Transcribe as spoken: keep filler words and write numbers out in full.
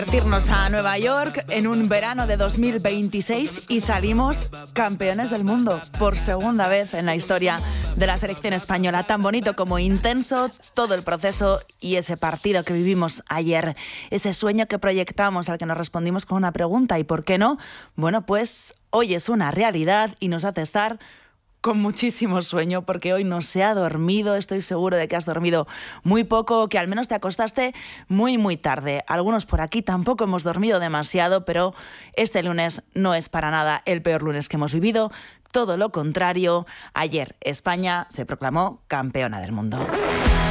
Irnos a Nueva York en un verano de dos mil veintiséis y salimos campeones del mundo por segunda vez en la historia de la selección española. Tan bonito como intenso todo el proceso y ese partido que vivimos ayer, ese sueño que proyectamos al que nos respondimos con una pregunta ¿y por qué no? Bueno, pues hoy es una realidad y nos hace estar con muchísimo sueño, porque hoy no se ha dormido. Estoy seguro de que has dormido muy poco, que al menos te acostaste muy, muy tarde. Algunos por aquí tampoco hemos dormido demasiado, pero este lunes no es para nada el peor lunes que hemos vivido. Todo lo contrario, ayer España se proclamó campeona del mundo.